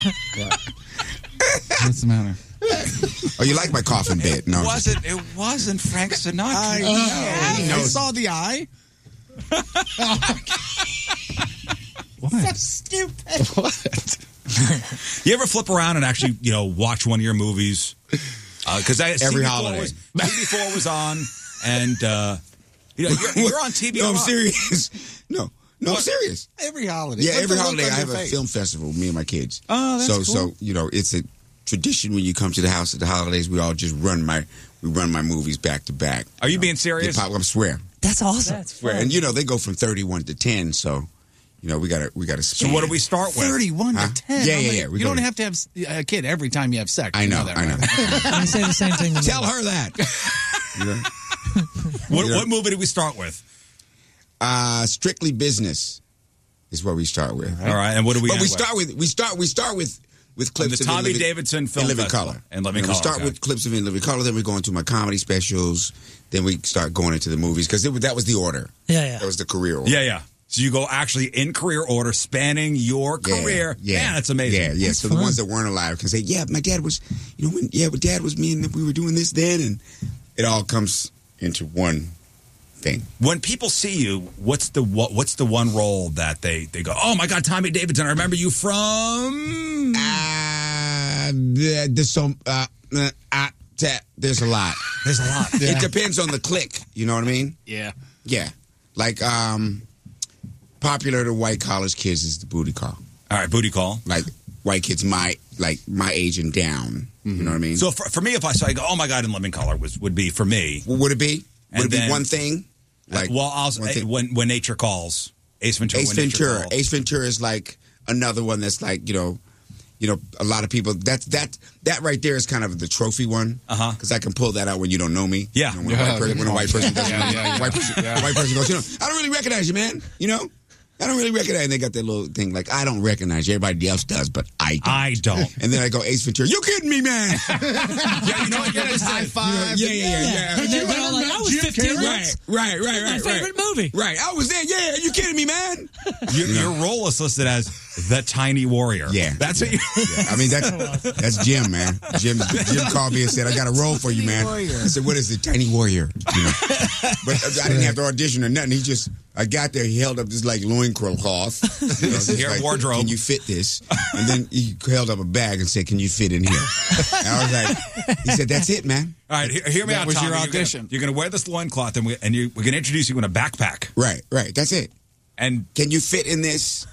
What's the matter? Oh, you like my coffin bed? No, It wasn't Frank Sinatra. I saw the eye. What? So stupid. What? You ever flip around and actually, watch one of your movies? Because every holiday. TV4 was on, and you're on TV. No, I'm serious. No, I'm serious. Every holiday. Yeah, What's every the look holiday on I your have a face? film festival with me and my kids. Oh, that's cool. So it's a tradition when you come to the house at the holidays. We all just run my movies back to back. Are you being serious? I swear. That's awesome. That's Swear. fun. And they go from 31 to 10, so we gotta So what do we start with? 31 Huh? to 10. Yeah. You don't have to have a kid every time you have sex. I You know. that, I know. right? I say the same thing to me. Tell her that. What movie did we start with? Strictly Business is what we start with. All right, and what do we? But end we start with clips the of Tommy Davidson Film in Living Festival. Color. In Living We Color, start okay. with clips of In Living Color, then we go into my comedy specials, then we start going into the movies because that was the order. Yeah. That was the career order. Yeah. So you go actually in career order, spanning your career. Yeah, Man, that's amazing. Yeah. That's So fun. the ones that weren't alive can say, "Yeah, my dad was, but Dad was me, and we were doing this then," and it all comes into one thing. When people see you, what's the one role that they go, "Oh my God, Tommy Davidson, I remember you from." There's a lot. There's a lot. It depends on the clique. You know what I mean? Yeah. Yeah. Like, popular to white college kids is the booty call. All right, booty call. Like, white kids my age and down. You know what I mean? So for me, if I saw you go, "Oh my God," in Living Color would be for me. Would it be? And Would it then- be one thing? Like, One thing. When nature calls, Ace Ventura. Ace When Nature Ventura. Calls. Ace Ventura is like another one that's like, a lot of people, that right there is kind of the trophy one. Uh-huh. Because I can pull that out when you don't know me. Yeah. When a white person doesn't know me. Yeah. White person goes, I don't really recognize you, man. I don't really recognize. And they got that little thing like, I don't recognize you. Everybody else does, but I don't. I don't. And then I go, Ace Ventura, you kidding me, man? Yeah, you know what? Get a high five. Yeah. And they're all like, I was 15 once. Right. My favorite movie. Right. I was there. Yeah. You kidding me, man? Your role is listed as the Tiny Warrior. Yeah. That's what you. Yeah, I mean, that's Jim, man. Jim called me and said, I got a role for you, man. I said, what is it? Tiny Warrior. But I didn't have to audition or nothing. I got there, he held up this like loincloth. Hair wardrobe. Can you fit this? And then he held up a bag and said, can you fit in here? And I was like, he said, that's it, man. All right, hear me That out, was Tommy. your audition. You're going to wear this loincloth, and we're going to introduce you in a backpack. Right. That's it. And Can you fit in this?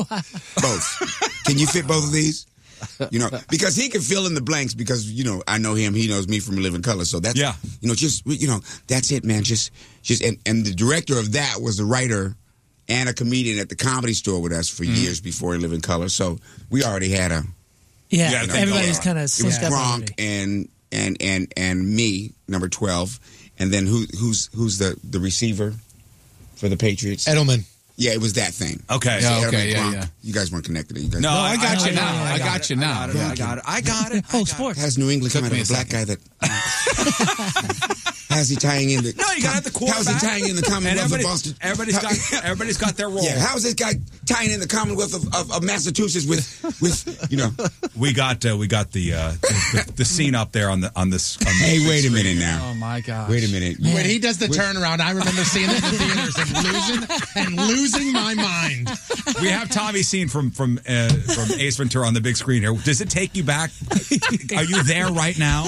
Both. Can you fit both of these? Because he can fill in the blanks because, I know him, he knows me from Living Color. So that's, that's it, man. And the director of that was a writer and a comedian at the Comedy Store with us for years before Living Color. So we already had Yeah, Yeah, everybody's kind of it was synced up Gronk already. and me, number 12. And then who's the receiver for the Patriots? Edelman. Yeah, it was that thing. okay, Yeah, so- okay, Gronk. yeah. You guys weren't connected. You guys no, I got you I now. got I got you now. I got it. Oh, sports. Has New England come out me of a a black guy that? How's he tying in the? No, you got to have the quarterback. How's he tying in the Commonwealth of Boston? Everybody's got their role. Yeah, how's this guy tying in the Commonwealth of Massachusetts with We got the scene up there on this. Hey, wait a minute now. Oh my gosh. Wait a minute. When he does the turnaround, I remember seeing it in the theaters and losing my mind. We have Tommy's scene from Ace Ventura on the big screen here. Does it take you back? Are you there right now?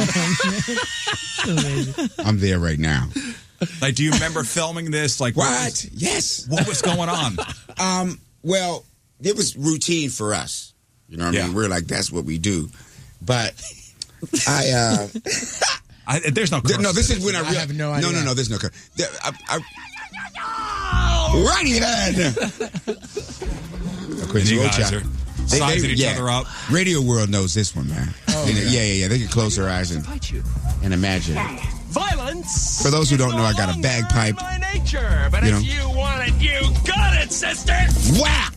I'm there right now. Like, do you remember filming this? Like, What? Yes. What was going on? Well, it was routine for us. You know what I mean? Yeah. We're like, that's what we do. But There's no. no, this is when I have no idea. No, there's no curse. Righty then. You guys are sizing each other up. Radio World knows this one, man. Yeah. They can close their eyes and imagine. Violence. For those who don't know, I got a bagpipe. My nature, but You know. if you want it, you got it, sister. Whap!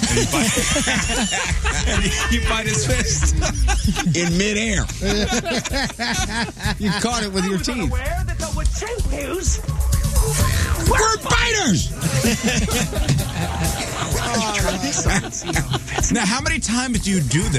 You bite his fist In midair. You caught it with your teeth. Aware that the Wachunkus We're biters. Now, how many times do you do this?